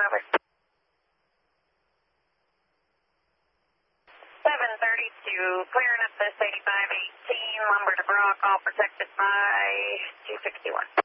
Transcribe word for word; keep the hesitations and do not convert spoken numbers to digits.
Robert. seven thirty-two, clearing up this eighty-five eighteen, lumber to Brock, all protected by two sixty-one.